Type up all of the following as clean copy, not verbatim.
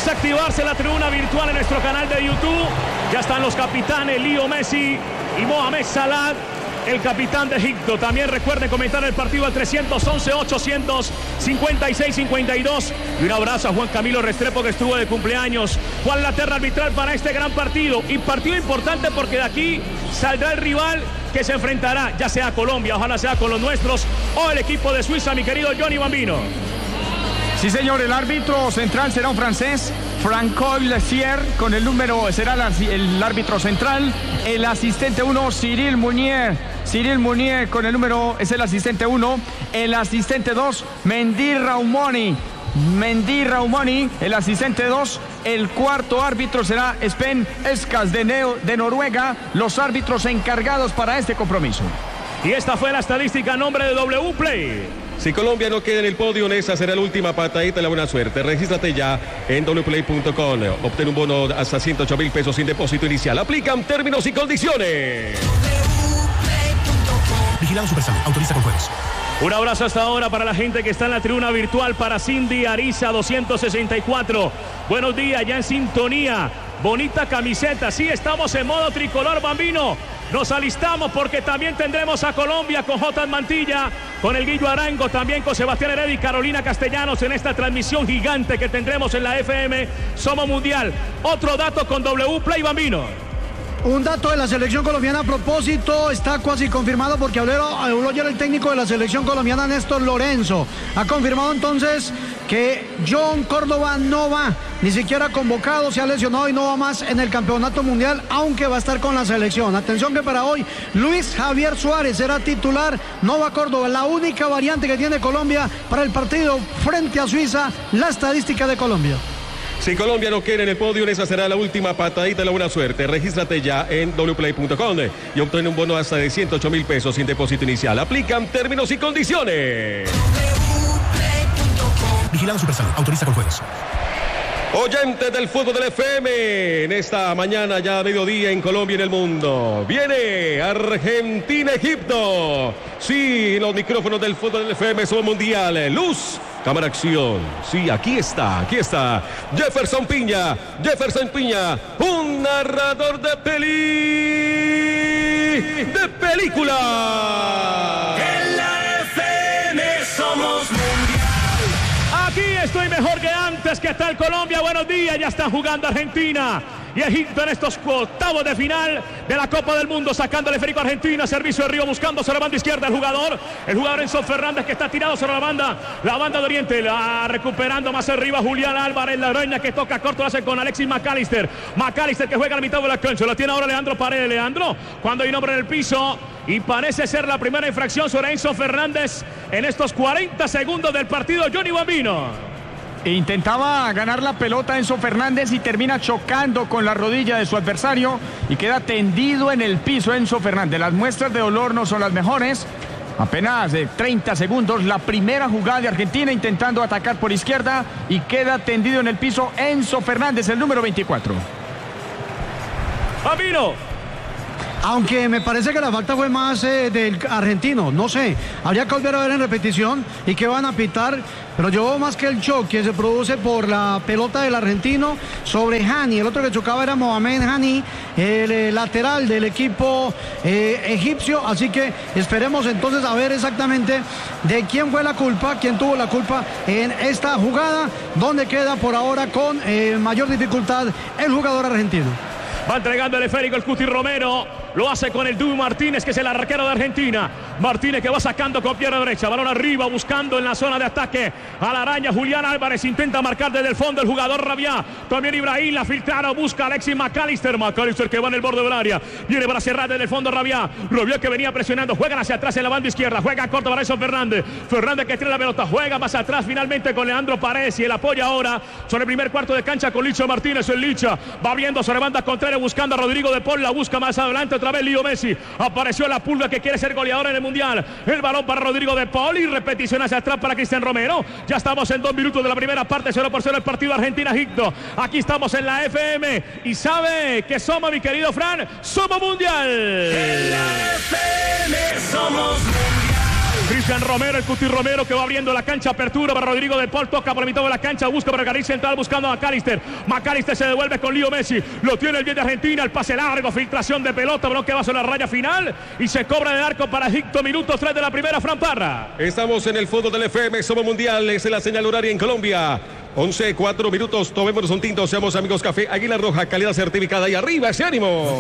Comienza a activarse la tribuna virtual en nuestro canal de YouTube. Ya están los capitanes Leo Messi y Mohamed Salah, el capitán de Egipto. También recuerden comentar el partido al 311-856-52. Y un abrazo a Juan Camilo Restrepo, que estuvo de cumpleaños. ¿Cuál es la terna arbitral para este gran partido? Y partido importante porque de aquí saldrá el rival que se enfrentará, ya sea Colombia, ojalá sea con los nuestros, o el equipo de Suiza, mi querido Johnny Bambino. Sí, señor, el árbitro central será un francés, Francois Lessier, con el número, será el árbitro central. El asistente 1, Cyril Mounier con el número, es el asistente 1. El asistente 2, Mendy Raumoni, el asistente 2. El cuarto árbitro será Sven Eskas de Noruega, los árbitros encargados para este compromiso. Y esta fue la estadística a nombre de W Play. Si Colombia no queda en el podio, esa será la última patadita de la buena suerte. Regístrate ya en wplay.com. Obtén un bono hasta 108.000 pesos sin depósito inicial. Aplican términos y condiciones. Vigilado Supersalud. Autoriza con juegos. Un abrazo hasta ahora para la gente que está en la tribuna virtual, para Cindy Ariza 264. Buenos días, ya en sintonía. Bonita camiseta. Sí, estamos en modo tricolor, Bambino. Nos alistamos porque también tendremos a Colombia con J. Mantilla, con el Guillo Arango, también con Sebastián Heredia y Carolina Castellanos en esta transmisión gigante que tendremos en la FM Somos Mundial. Otro dato con W Play, Bambino. Un dato de la selección colombiana a propósito, está casi confirmado porque habló ayer el técnico de la selección colombiana, Néstor Lorenzo. Ha confirmado entonces que John Córdoba no va, ni siquiera convocado, se ha lesionado y no va más en el campeonato mundial, aunque va a estar con la selección. Atención que para hoy Luis Javier Suárez será titular, no va Córdoba. La única variante que tiene Colombia para el partido frente a Suiza, la estadística de Colombia. Si Colombia no queda en el podio, esa será la última patadita de la buena suerte. Regístrate ya en wplay.com y obtén un bono hasta de 108.000 pesos sin depósito inicial. Aplican términos y condiciones. Vigilado Supersalud. Autoriza con juegos. Oyentes del fútbol del FM, en esta mañana ya a mediodía en Colombia y en el mundo. Viene Argentina-Egipto. Sí, los micrófonos del fútbol del FM son mundial. Luz, cámara, acción. Sí, aquí está. Jefferson Piña, un narrador de película. En la FM somos mundial. Aquí estoy mejor que antes. ¿Qué tal Colombia? Buenos días. Ya están jugando Argentina y Egipto en estos octavos de final de la Copa del Mundo, sacando el esférico a Argentina, servicio de Río, buscando sobre la banda izquierda el jugador Enzo Fernández, que está tirado sobre la banda de Oriente, recuperando más arriba Julián Álvarez, la araña que toca corto, lo hace con Alexis McAllister que juega a la mitad de la cancha, la tiene ahora Leandro Paredes, cuando hay un hombre en el piso, y parece ser la primera infracción sobre Enzo Fernández en estos 40 segundos del partido. Johnny Bambino. Intentaba ganar la pelota Enzo Fernández y termina chocando con la rodilla de su adversario y queda tendido en el piso Enzo Fernández. Las muestras de dolor no son las mejores. Apenas de 30 segundos, la primera jugada de Argentina intentando atacar por izquierda y queda tendido en el piso Enzo Fernández, el número 24. Bambino. Aunque me parece que la falta fue más del argentino, no sé, habría que volver a ver en repetición y que van a pitar, pero yo veo más que el choque que se produce por la pelota del argentino sobre Hani. El otro que chocaba era Mohamed Hani, el lateral del equipo egipcio, así que esperemos entonces a ver exactamente de quién fue la culpa, quién tuvo la culpa en esta jugada, donde queda por ahora con mayor dificultad el jugador argentino. Va entregando el esférico el Cuti Romero. Lo hace con el Dibu Martínez, que es el arquero de Argentina. Martínez que va sacando con pierna derecha. Balón arriba, buscando en la zona de ataque a la araña. Julián Álvarez intenta marcar desde el fondo el jugador Rabiá. También Ibrahim la filtraron. Busca a Alexis McAllister. McAllister que va en el borde del área. Viene para cerrar desde el fondo Rabiá. Rabiá que venía presionando. Juegan hacia atrás en la banda izquierda. Juega corto para Enzo Fernández. Fernández que tira la pelota. Juega más atrás finalmente con Leandro Paredes. Y el apoyo ahora sobre el primer cuarto de cancha con Licha Martínez. El Licha va viendo sobre banda contraria, buscando a Rodrigo de Paul. La busca más adelante otra vez Leo Messi. Apareció la pulga que quiere ser goleador en el Mundial. El balón para Rodrigo de Paul y repetición hacia atrás para Cristian Romero. Ya estamos en 2 minutos de la primera parte, 0-0 el partido Argentina-Egipto. Aquí estamos en la FM y sabe que somos, mi querido Fran, somos Mundial. En la FM somos Mundial. Cristian Romero, el Cuti Romero que va abriendo la cancha, apertura para Rodrigo de Paul, toca por la mitad de la cancha, busca por el carril central buscando a McAllister. McAllister se devuelve con Leo Messi, lo tiene el 10 de Argentina, el pase largo, filtración de pelota, balón que va sobre la raya final y se cobra de arco para Egipto, minuto 3 de la primera, Fran Parra. Estamos en el fútbol del FM, somos mundiales, en la señal horaria en Colombia. 11, 4 minutos, tomémonos un tinto, seamos amigos Café Águila Roja, calidad certificada y arriba ese ánimo.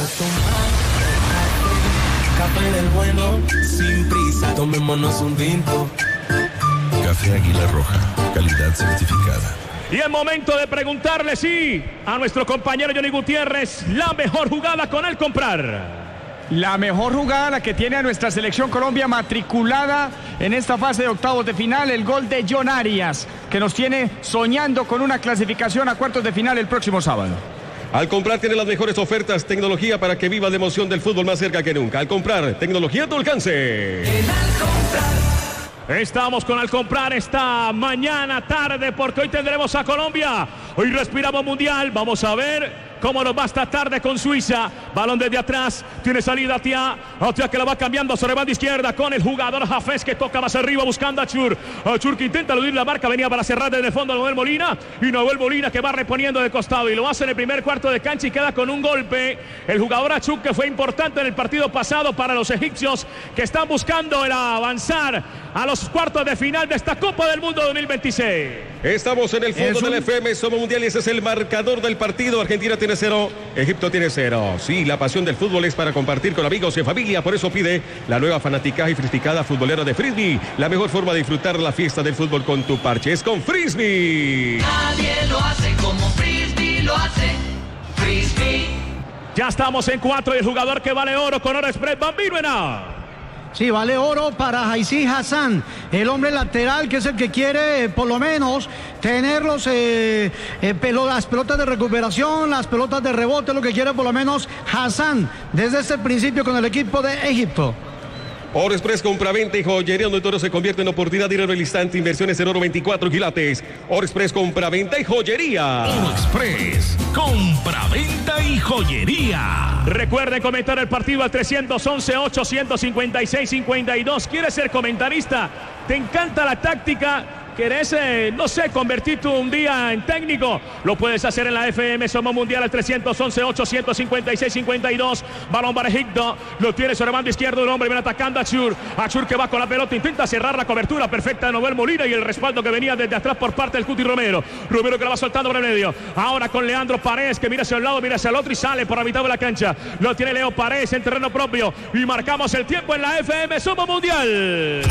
Café del bueno, sin prisa, tomémonos un tinto. Café Águila Roja, calidad certificada. Y es momento de preguntarle, sí, a nuestro compañero Johnny Gutiérrez, la mejor jugada con el comprar. La mejor jugada, la que tiene a nuestra selección Colombia matriculada en esta fase de octavos de final, el gol de John Arias, que nos tiene soñando con una clasificación a cuartos de final el próximo sábado. Al comprar tiene las mejores ofertas, tecnología para que viva la emoción del fútbol más cerca que nunca. Al comprar, tecnología a tu alcance. Estamos con Al Comprar esta mañana, tarde, porque hoy tendremos a Colombia. Hoy respiramos mundial, vamos a ver cómo nos va esta tarde con Suiza. Balón desde atrás, tiene salida Atia que la va cambiando sobre banda izquierda con el jugador Hafez que toca más arriba buscando a Achur. Achur que intenta eludir la marca, venía para cerrar desde el fondo a Noel Molina. Y Noel Molina que va reponiendo de costado y lo hace en el primer cuarto de cancha y queda con un golpe. El jugador Achur que fue importante en el partido pasado para los egipcios que están buscando el avanzar a los cuartos de final de esta Copa del Mundo 2026. Estamos en el fútbol del FM, somos mundiales, ese es el marcador del partido. Argentina tiene 0, Egipto tiene 0. Sí, la pasión del fútbol es para compartir con amigos y familia, por eso pide la nueva fanática y fristicada futbolera de Frisbee. La mejor forma de disfrutar la fiesta del fútbol con tu parche es con Frisbee. Nadie lo hace como Frisbee lo hace. Frisbee. Ya estamos en 4 y el jugador que vale oro con Oro Express, Bambino Henao. Sí, vale oro para Haisí Hassan, el hombre lateral que es el que quiere por lo menos tener las pelotas de recuperación, las pelotas de rebote, lo que quiere por lo menos Hassan desde este principio con el equipo de Egipto. Oro Express, compraventa y joyería donde todo se convierte en oportunidad, dinero al instante, inversiones en oro 24 quilates. Oro Express, compraventa y joyería. Oro Express, compraventa y joyería. Recuerden comentar el partido al 311-856-52. ¿Quieres ser comentarista? ¿Te encanta la táctica? ¿Querés, no sé, convertirte un día en técnico? Lo puedes hacer en la FM Somos Mundial al 311-856-52. Balón para Egipto. Lo tiene sobre banda izquierda un hombre. Viene atacando a Achur. Achur que va con la pelota. Intenta cerrar la cobertura perfecta de Noel Molina y el respaldo que venía desde atrás por parte del Cuti Romero. Romero que la va soltando por el medio. Ahora con Leandro Paredes que mira hacia un lado, mira hacia el otro y sale por la mitad de la cancha. Lo tiene Leo Paredes en terreno propio. Y marcamos el tiempo en la FM Somos Mundial.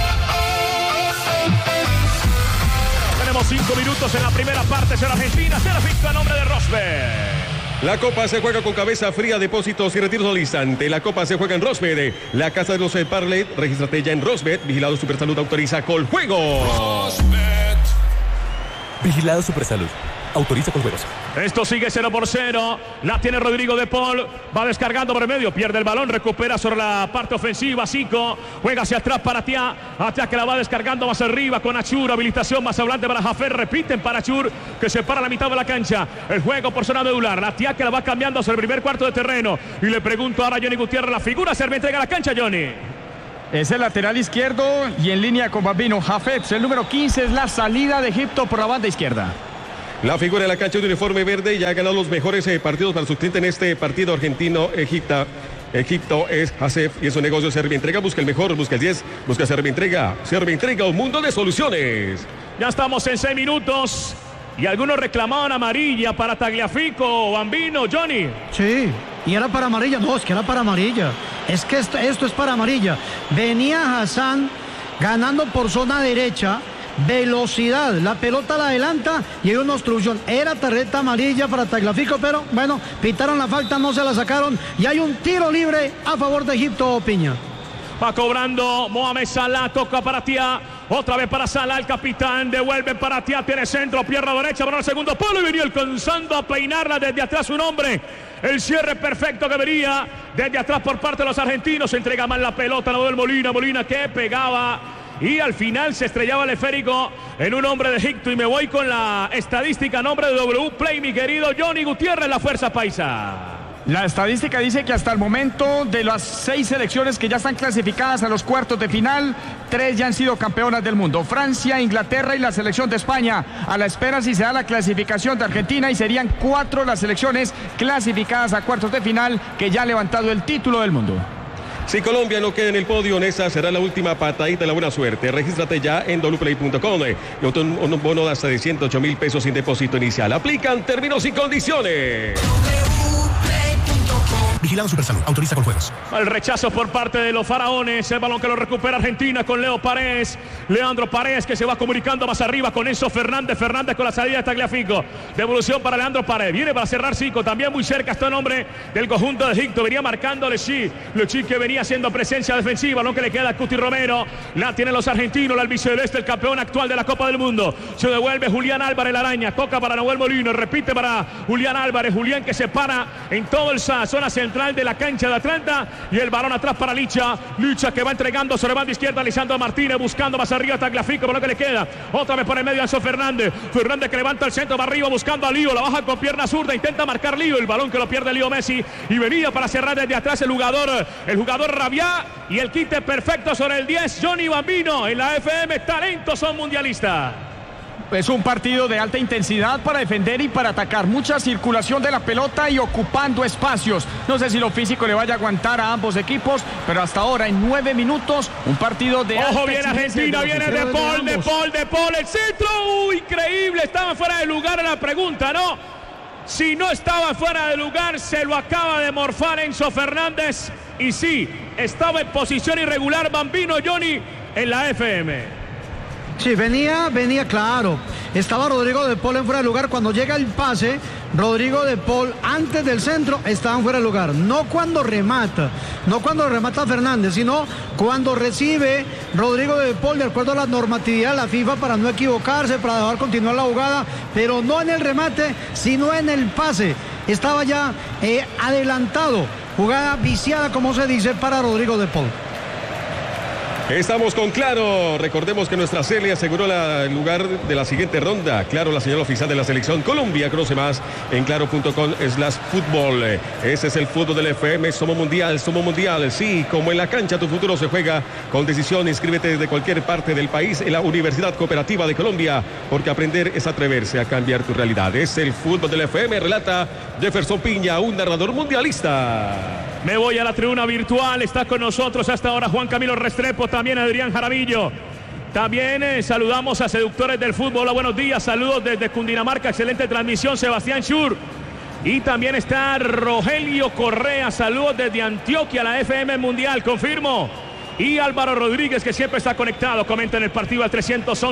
Tenemos 5 minutos en la primera parte. Será Argentina, será Egipto a nombre de Rosberg. La Copa se juega con cabeza fría, depósitos y retiros al instante. La Copa se juega en Rosbet, la casa de los Parlet. Regístrate ya en Rosbet. Vigilado Supersalud autoriza Coljuegos. Rosbet. Vigilado Supersalud. Autoriza con juegos. Esto sigue 0-0. La tiene Rodrigo de Paul. Va descargando por el medio. Pierde el balón. Recupera sobre la parte ofensiva. Zico. Juega hacia atrás para Atia. Atia que la va descargando más arriba con Achur. Habilitación más adelante para Jaffer. Repiten para Achur que se para la mitad de la cancha. El juego por zona medular. Atia que la va cambiando sobre el primer cuarto de terreno. Y le pregunto ahora a Johnny Gutiérrez. La figura se me entrega a la cancha, Johnny. Es el lateral izquierdo y en línea con Bambino. Hafez, el número 15, es la salida de Egipto por la banda izquierda. La figura de la cancha de uniforme verde ya ha ganado los mejores partidos para su cliente en este partido argentino-Egipto. Egipto es Hasef y es un negocio Servientrega. Busca el mejor, busca el 10, busca Servientrega. Servientrega, un mundo de soluciones. Ya estamos en 6 minutos y algunos reclamaban amarilla para Tagliafico, Bambino, Johnny. Sí, y era para amarilla. No, es que era para amarilla. Es que esto es para amarilla. Venía Hassan ganando por zona derecha. Velocidad, la pelota la adelanta y hay una obstrucción. Era tarjeta amarilla para Tagliafico, pero bueno, pitaron la falta, no se la sacaron y hay un tiro libre a favor de Egipto, Piña. Va cobrando Mohamed Salah, toca para Atia, otra vez para Salah, el capitán, devuelve para Atia, tiene centro, pierna derecha, para el segundo palo y venía alcanzando a peinarla desde atrás un hombre. El cierre perfecto que venía desde atrás por parte de los argentinos, se entrega mal la pelota, Noel Molina, Molina que pegaba. Y al final se estrellaba el esférico en un hombre de Egipto. Y me voy con la estadística a nombre de W Play, mi querido Johnny Gutiérrez, la fuerza paisa. La estadística dice que hasta el momento de las 6 selecciones que ya están clasificadas a los cuartos de final, 3 ya han sido campeonas del mundo. Francia, Inglaterra y la selección de España. A la espera si se da la clasificación de Argentina y serían 4 las selecciones clasificadas a cuartos de final que ya han levantado el título del mundo. Si Colombia no queda en el podio, esa será la última patadita de la buena suerte. Regístrate ya en wplay.com. Un bono de hasta de 108.000 pesos sin depósito inicial. Aplican términos y condiciones. Vigilado Supersalud. Autoriza con juegos. El rechazo por parte de los faraones. El balón que lo recupera Argentina con Leo Paredes. Leandro Paredes que se va comunicando más arriba con Enzo Fernández. Fernández con la salida de Tagliafico. Devolución para Leandro Paredes. Viene para cerrar Zico. También muy cerca está el hombre del conjunto de Egipto. Venía marcando Lechi. Lechi que venía haciendo presencia defensiva. Balón que le queda a Cuti Romero. La tienen los argentinos. La albiceleste, el campeón actual de la Copa del Mundo. Se devuelve Julián Álvarez, la araña. Toca para Nahuel Molino. Repite para Julián Álvarez. Julián que se para en toda la zona central de la cancha de Atlanta. Y el balón atrás para Licha. Licha que va entregando sobre banda izquierda. Lisandro Martínez buscando más arriba Tagliafico. Balón que le queda. Otra vez por el medio Enzo Fernández. Fernández que levanta el centro. Va arriba buscando a Lío. La baja con pierna zurda. Intenta marcar Lío. El balón que lo pierde Lío Messi. Y venía para cerrar desde atrás el jugador Rabiá. Y el quite perfecto sobre el 10. Johnny Bambino. En la FM talentos son mundialistas. Es un partido de alta intensidad para defender y para atacar. Mucha circulación de la pelota y ocupando espacios. No sé si lo físico le vaya a aguantar a ambos equipos, pero hasta ahora en 9 minutos un partido de alta viene Argentina, viene De Paul, el centro. Increíble, estaba fuera de lugar en la pregunta, ¿no? Si no estaba fuera de lugar, se lo acaba de morfar Enzo Fernández. Y sí, estaba en posición irregular Bambino Johnny en la FM. Sí, venía claro. Estaba Rodrigo De Paul en fuera de lugar. Cuando llega el pase, Rodrigo De Paul antes del centro estaba en fuera de lugar. No cuando remata Fernández, sino cuando recibe Rodrigo De Paul de acuerdo a la normatividad de la FIFA para no equivocarse, para dejar continuar la jugada, pero no en el remate, sino en el pase. Estaba ya adelantado. Jugada viciada, como se dice, para Rodrigo De Paul. Estamos con Claro. Recordemos que nuestra Celia aseguró el lugar de la siguiente ronda. Claro, la señal oficial de la selección Colombia. Conoce más en claro.com/fútbol. Ese es el fútbol del FM. Somos mundial. Sí, como en la cancha tu futuro se juega con decisión. Inscríbete desde cualquier parte del país en la Universidad Cooperativa de Colombia, porque aprender es atreverse a cambiar tu realidad. Es el fútbol del FM. Relata Jefferson Piña, un narrador mundialista. Me voy a la tribuna virtual. Está con nosotros hasta ahora Juan Camilo Restrepo, también Adrián Jaramillo. También saludamos a Seductores del Fútbol. Hola, buenos días. Saludos desde Cundinamarca. Excelente transmisión, Sebastián Schur. Y también está Rogelio Correa. Saludos desde Antioquia, la FM Mundial. Confirmo. Y Álvaro Rodríguez, que siempre está conectado, comenta en el partido al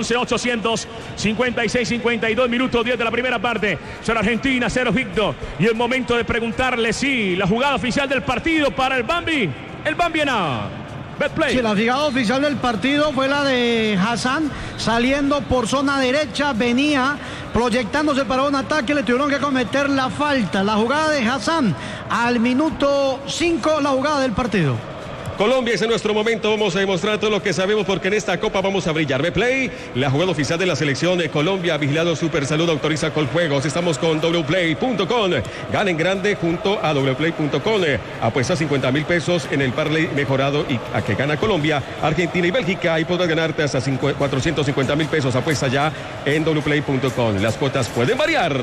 311-856-52 minutos 10 de la primera parte. Son Argentina, 0 Egipto. Y el momento de preguntarle si la jugada oficial del partido para el Bambi. El Bambi en Betplay. Sí, la jugada oficial del partido fue la de Hassan saliendo por zona derecha, venía proyectándose para un ataque, le tuvieron que cometer la falta. La jugada de Hassan al minuto 5, la jugada del partido. Colombia es en nuestro momento, vamos a demostrar todo lo que sabemos porque en esta Copa vamos a brillar. Betplay, la jugada oficial de la selección de Colombia, vigilado Supersalud, autoriza Coljuegos. Estamos con wplay.com. Gana en grande junto a wplay.com. Apuesta 50.000 pesos en el parlay mejorado y a que gana Colombia, Argentina y Bélgica. Y podrás ganarte hasta 450.000 pesos. Apuesta ya en wplay.com. Las cuotas pueden variar.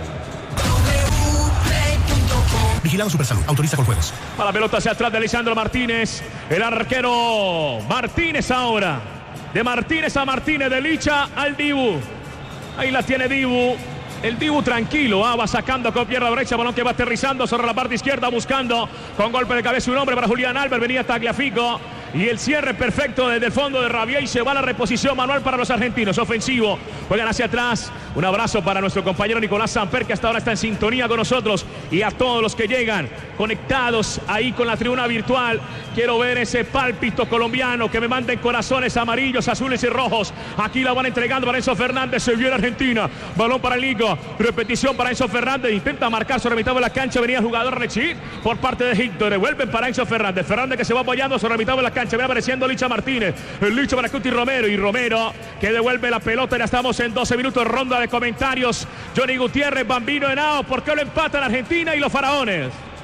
Vigilado Supersalud. Autoriza con juegos. A la pelota hacia atrás de Lisandro Martínez. El arquero Martínez ahora. De Martínez a Martínez. De Licha al Dibu. Ahí la tiene Dibu. El Dibu tranquilo, va sacando con pierna derecha, balón que va aterrizando sobre la parte izquierda, buscando con golpe de cabeza un hombre para Julián Álvarez, venía Tagliafico. Y el cierre perfecto desde el fondo de Rabiá y se va a la reposición manual para los argentinos. Ofensivo, juegan hacia atrás. Un abrazo para nuestro compañero Nicolás Samper, que hasta ahora está en sintonía con nosotros. Y a todos los que llegan conectados ahí con la tribuna virtual. Quiero ver ese pálpito colombiano que me manden corazones amarillos, azules y rojos. Aquí la van entregando para Enzo Fernández. Se viene Argentina. Balón para el Nico. Repetición para Enzo Fernández. Intenta marcar sobre mitad de la cancha. Venía el jugador Rechi por parte de Egipto. Devuelven para Enzo Fernández. Fernández que se va apoyando sobre mitad de la cancha. Va apareciendo Licha Martínez. El Licha para Cuti Romero. Y Romero que devuelve la pelota. Ya estamos en 12 minutos. Ronda de comentarios. Johnny Gutiérrez, Bambino Henao. ¿Por qué lo empatan Argentina y los faraones?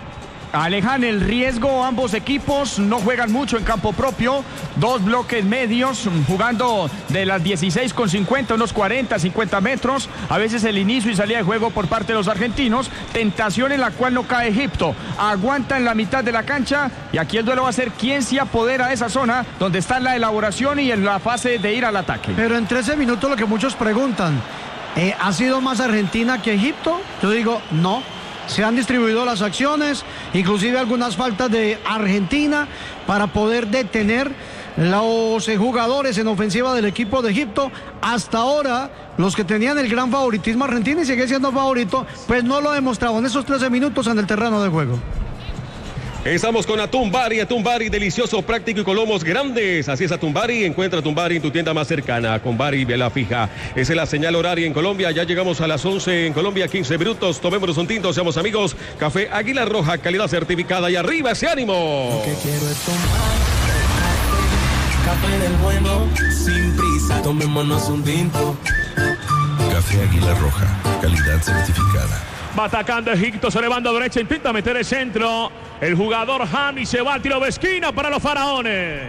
alejan el riesgo ambos equipos, no juegan mucho en campo propio, 2 bloques medios, jugando de las 16,50, unos 40, 50 metros, a veces el inicio y salida de juego por parte de los argentinos, tentación en la cual no cae Egipto, aguanta en la mitad de la cancha y aquí el duelo va a ser quién se apodera de esa zona donde está la elaboración y en la fase de ir al ataque. Pero en 13 minutos lo que muchos preguntan, ¿ha sido más Argentina que Egipto? Yo digo, no. Se han distribuido las acciones, inclusive algunas faltas de Argentina para poder detener los jugadores en ofensiva del equipo de Egipto. Hasta ahora, los que tenían el gran favoritismo Argentina y sigue siendo favorito, pues no lo demostraban en esos 13 minutos en el terreno de juego. Estamos con Atumbari, delicioso, práctico y con lomos grandes. Así es Atumbari, encuentra Atumbari en tu tienda más cercana. Atumbari, vela fija. Esa es la señal horaria en Colombia. Ya llegamos a las 11 en Colombia, 15 minutos. Tomémonos un tinto, seamos amigos. Café Águila Roja, calidad certificada y arriba ese ánimo. Lo que quiero es tomar café del bueno, sin prisa. Tomémonos un tinto. Café Águila Roja, calidad certificada. Va atacando Egipto, se levanta a derecha, intenta meter el centro. El jugador Hami se va al tiro de esquina para los faraones.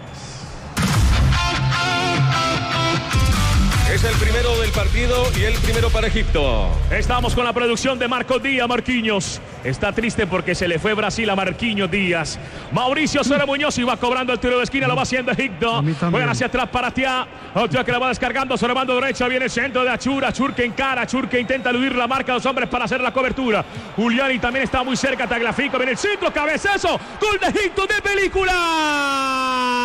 Es el primero del partido y el primero para Egipto. Estamos con la producción de Marcos Díaz, Marquinhos. Está triste porque se le fue Brasil a Marquinhos Díaz. Mauricio Cera Muñoz y va cobrando el tiro de esquina, lo va haciendo Egipto. Juegan hacia atrás para Tia. Tia que la va descargando sobre el bando derecha. Viene el centro de Achur. Achur que encara. Achur que intenta eludir la marca de los hombres para hacer la cobertura. Giuliani también está muy cerca. Tagliafico. Viene el centro. Cabezazo. Gol de Egipto de película.